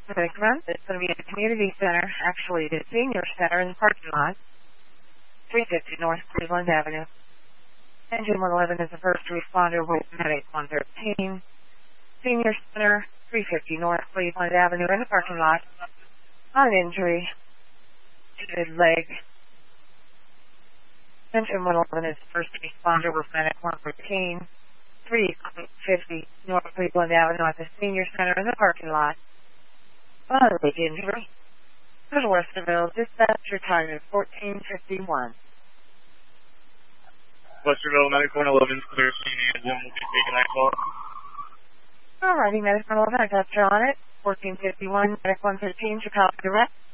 Next month, it's going to be at the community center, actually the senior center in the parking lot, 350 North Cleveland Avenue. Engine 111 is the first responder with Medic 113. Senior center, 350 North Cleveland Avenue in the parking lot. On injury to the leg. Engine 111 is the first responder with Medic 113. 350 North Cleveland Avenue at the senior center in the parking lot. On leg injury. Good Westerville, dispatcher time is 14:51. Westerville, Medic 111 is clear, senior engine will be taking that call. Alrighty, Medic 111, I got you on it. 14:51, Medic 113, Chicago Direct.